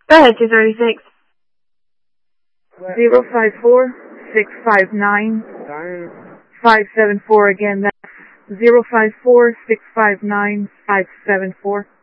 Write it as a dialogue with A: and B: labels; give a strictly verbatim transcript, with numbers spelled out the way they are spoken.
A: Go ahead, two thirty-six.
B: Zero five four six five nine five seven four. Again, that's zero five four six five nine five seven four.